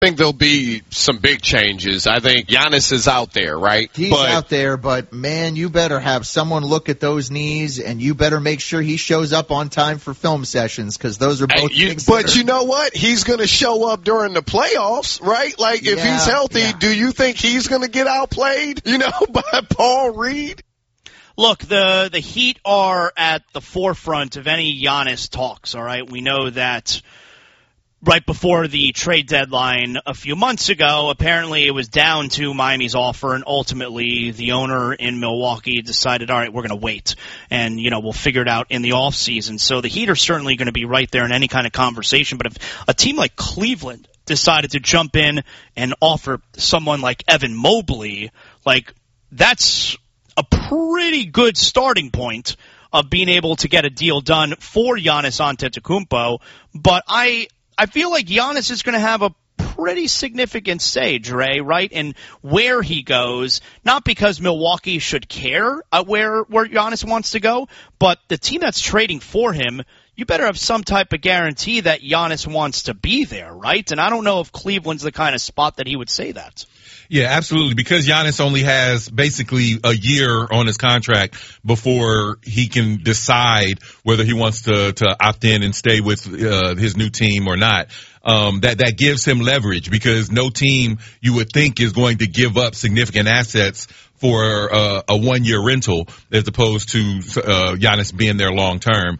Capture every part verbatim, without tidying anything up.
I think there'll be some big changes. I think Giannis is out there, right? He's but, out there, but, man, you better have someone look at those knees, and you better make sure he shows up on time for film sessions, because those are both you, things But that are, you know what? He's going to show up during the playoffs, right? Like, if Yeah, he's healthy, yeah. do you think he's going to get outplayed, you know, by Paul Reed? Look, the the Heat are at the forefront of any Giannis talks, all right? We know that right before the trade deadline a few months ago, apparently it was down to Miami's offer, and ultimately the owner in Milwaukee decided, all right, we're going to wait, and, you know, we'll figure it out in the offseason. So the Heat are certainly going to be right there in any kind of conversation, but if a team like Cleveland decided to jump in and offer someone like Evan Mobley, like, that's a pretty good starting point of being able to get a deal done for Giannis Antetokounmpo, but I I feel like Giannis is going to have a pretty significant say, Dre, right, in where he goes, not because Milwaukee should care uh, where, where Giannis wants to go, but the team that's trading for him, you better have some type of guarantee that Giannis wants to be there, right? And I don't know if Cleveland's the kind of spot that he would say that. Yeah, absolutely. Because Giannis only has basically a year on his contract before he can decide whether he wants to, to opt in and stay with uh, his new team or not. Um, that, that gives him leverage, because no team you would think is going to give up significant assets for uh, a one year rental as opposed to uh, Giannis being there long term.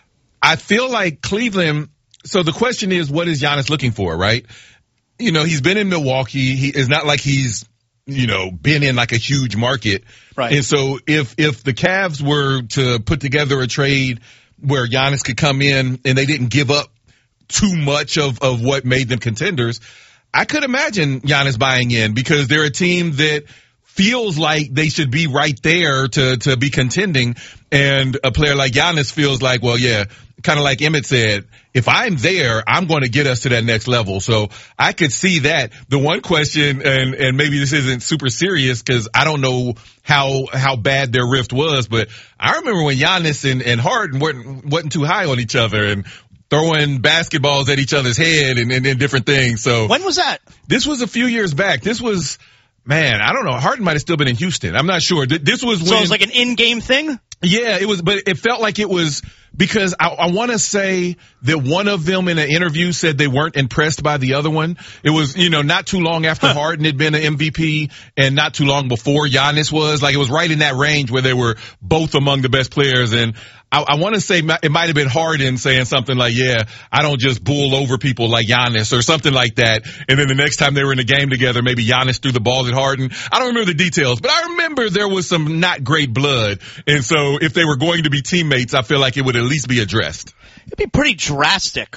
I feel like Cleveland, so the question is, what is Giannis looking for, right? You know, he's been in Milwaukee. He it's not like he's, you know, been in like a huge market. Right. And so if, if the Cavs were to put together a trade where Giannis could come in and they didn't give up too much of, of what made them contenders, I could imagine Giannis buying in, because they're a team that feels like they should be right there to, to be contending. And a player like Giannis feels like, well, yeah, kind of like Emmett said, if I'm there, I'm going to get us to that next level. So I could see that. The one question, and, and maybe this isn't super serious because I don't know how, how bad their rift was, but I remember when Giannis and, and Harden weren't, wasn't too high on each other and throwing basketballs at each other's head and, and, and different things. So when was that? This was a few years back. This was, man, I don't know. Harden might have still been in Houston. I'm not sure. This was when. So it was like an in-game thing? Yeah, it was, but it felt like it was because I, I want to say that one of them in an interview said they weren't impressed by the other one. It was, you know, not too long after Harden had been an M V P and not too long before Giannis was. Like, it was right in that range where they were both among the best players. And I, I want to say it might have been Harden saying something like, yeah, I don't just bull over people like Giannis or something like that. And then the next time they were in a game together, maybe Giannis threw the ball at Harden. I don't remember the details, but I remember there was some not great blood. And so if they were going to be teammates, I feel like it would at least be addressed. It'd be pretty drastic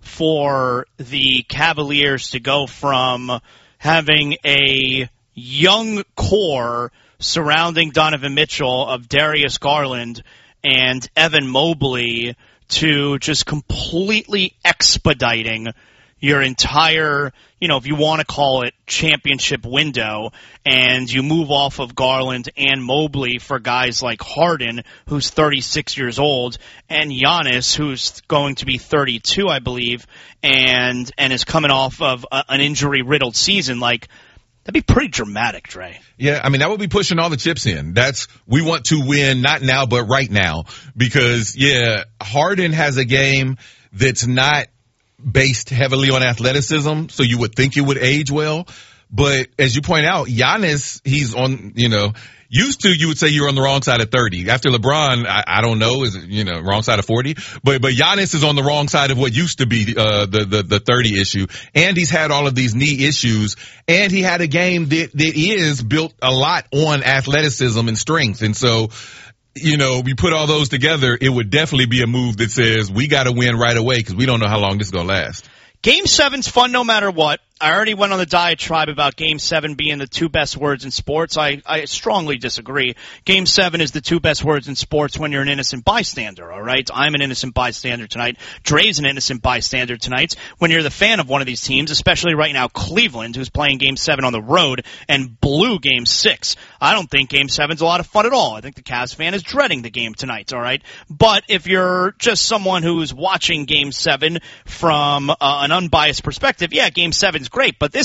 for the Cavaliers to go from having a young core surrounding Donovan Mitchell of Darius Garland and Evan Mobley to just completely expediting your entire, you know, if you want to call it championship window, and you move off of Garland and Mobley for guys like Harden, who's thirty-six years old, and Giannis, who's going to be thirty-two, I believe, and and is coming off of a, an injury-riddled season. Like, that'd be pretty dramatic, Dre. Yeah, I mean, that would be pushing all the chips in. That's, we want to win, not now, but right now. Because, yeah, Harden has a game that's not based heavily on athleticism, so you would think it would age well. But as you point out, Giannis, he's on, you know, used to, you would say you're on the wrong side of thirty. After LeBron, I, I don't know, is it, you know, wrong side of forty? But, but Giannis is on the wrong side of what used to be, uh, the, the, the thirty issue. And he's had all of these knee issues. And he had a game that, that is built a lot on athleticism and strength. And so, you know, we put all those together, it would definitely be a move that says we got to win right away because we don't know how long this is going to last. Game seven's fun no matter what. I already went on the diatribe about Game seven being the two best words in sports. I, I strongly disagree. Game seven is the two best words in sports when you're an innocent bystander, all right? I'm an innocent bystander tonight. Dre's an innocent bystander tonight. When you're the fan of one of these teams, especially right now Cleveland, who's playing Game seven on the road and blew Game six. I don't think Game seven's a lot of fun at all. I think the Cavs fan is dreading the game tonight, all right? But if you're just someone who's watching Game seven from uh, an unbiased perspective, yeah, Game seven wins, great. But this